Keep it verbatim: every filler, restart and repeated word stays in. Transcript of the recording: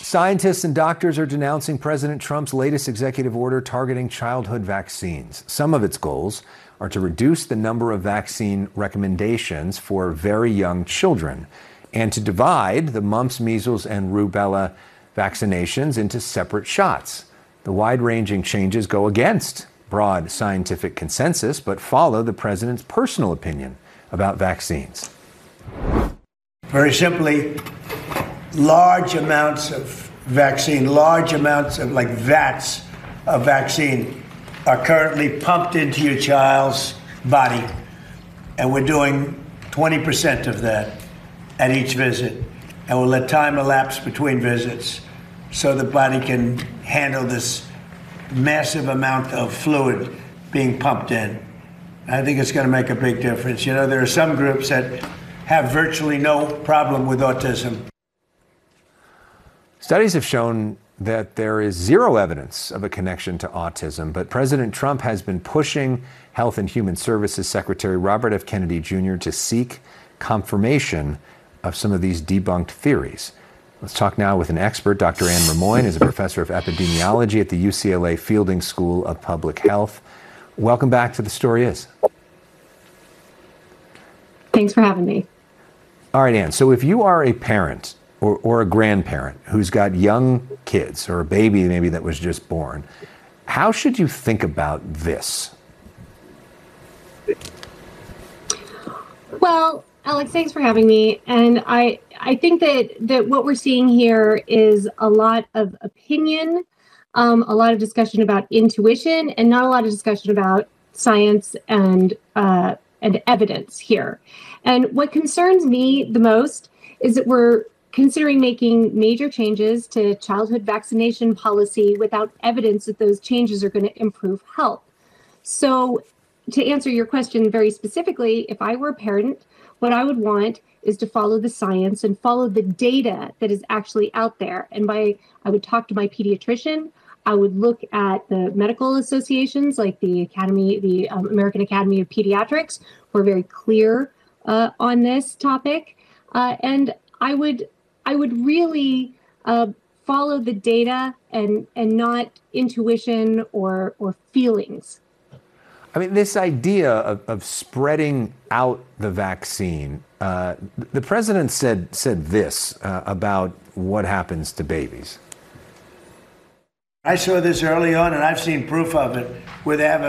Scientists and doctors are denouncing President Trump's latest executive order targeting childhood vaccines. Some of its goals are to reduce the number of vaccine recommendations for very young children and to divide the mumps, measles, and rubella vaccinations into separate shots. The wide-ranging changes go against broad scientific consensus, but follow the president's personal opinion about vaccines. Very simply, large amounts of vaccine, large amounts of like vats of vaccine are currently pumped into your child's body. And we're doing twenty percent of that at each visit. And we'll let time elapse between visits so the body can handle this massive amount of fluid being pumped in. I think it's going to make a big difference. You know, there are some groups that have virtually no problem with autism. Studies have shown that there is zero evidence of a connection to autism, but President Trump has been pushing Health and Human Services Secretary Robert F. Kennedy Junior to seek confirmation of some of these debunked theories. Let's talk now with an expert. Doctor Anne Rimoin is a professor of epidemiology at the U C L A Fielding School of Public Health. Welcome back to The Story Is. Thanks for having me. All right, Anne. So if you are a parent or, or a grandparent who's got young kids or a baby maybe that was just born, how should you think about this? Well, Alex, thanks for having me. And I I think that, that what we're seeing here is a lot of opinion, um, a lot of discussion about intuition, and not a lot of discussion about science and uh, and evidence here. And what concerns me the most is that we're considering making major changes to childhood vaccination policy without evidence that those changes are going to improve health. So to answer your question very specifically, if I were a parent, what I would want is to follow the science and follow the data that is actually out there. And by, I would talk to my pediatrician. I would look at the medical associations like the Academy, the um, American Academy of Pediatrics, who are very clear uh, on this topic. Uh, and I would, I would really uh, follow the data and and not intuition or or feelings. I mean, this idea of, of spreading out the vaccine, uh, the president said said this uh, about what happens to babies. I saw this early on, and I've seen proof of it, where they have a